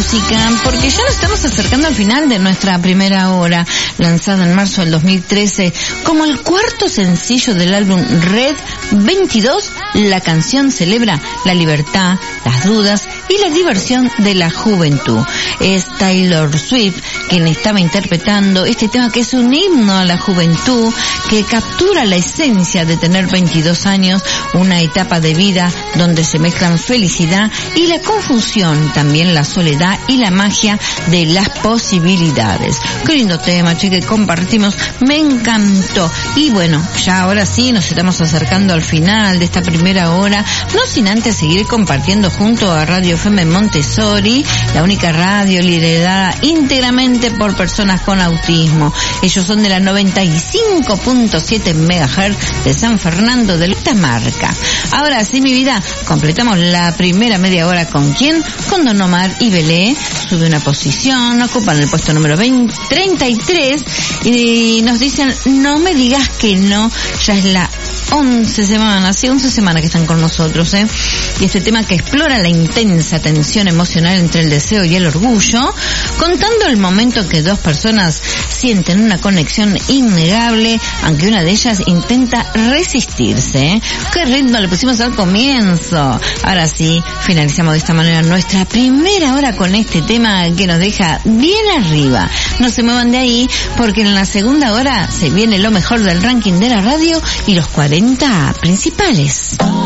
música, porque ya nos estamos acercando al final de nuestra primera hora, lanzada en marzo del 2013, como el cuarto sencillo del álbum Red 22, la canción celebra la libertad, las dudas y la diversión de la juventud. Es Taylor Swift quien estaba interpretando este tema, que es un himno a la juventud, que captura la esencia de tener 22 años, una etapa de vida donde se mezclan felicidad y la confusión, también la soledad y la magia de las posibilidades. Qué lindo tema, che, que compartimos, me encantó. Y bueno, ya ahora sí nos estamos acercando al final de esta primera hora, no sin antes seguir compartiendo junto a Radio FM Montessori, la única radio liderada íntegramente por personas con autismo. Ellos son de la 95.7 MHz de San Fernando de Catamarca. Ahora sí, mi vida, completamos la primera media hora con ¿quién? Con Don Omar y Belé. Sube una posición, ocupan el puesto número 33 y nos dicen, no me digas que no, ya es la 11 semanas que están con nosotros, y este tema que explora la intensa tensión emocional entre el deseo y el orgullo, contando el momento que dos personas sienten una conexión innegable, aunque una de ellas intenta resistirse. Qué ritmo le pusimos al comienzo. Ahora sí, finalizamos de esta manera nuestra primera hora con este tema que nos deja bien arriba. No se muevan de ahí, porque en la segunda hora se viene lo mejor del ranking de la radio y los 40 principales.